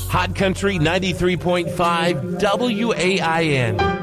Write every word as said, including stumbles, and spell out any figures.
Hot Country ninety-three point five W A I N.